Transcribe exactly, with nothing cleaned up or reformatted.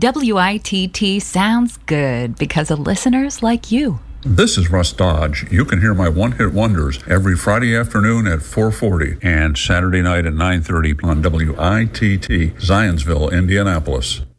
W I T T sounds good because of listeners like you. This is Russ Dodge. You can hear my one-hit wonders every Friday afternoon at four forty and Saturday night at nine thirty on W I T T, Zionsville, Indianapolis.